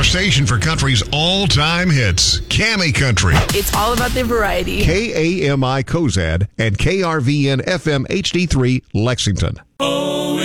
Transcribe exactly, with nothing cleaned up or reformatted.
Your station for country's all-time hits, Cammy Country. It's all about the variety. K A M I Cozad and K R V N F M H D three Lexington. Oh.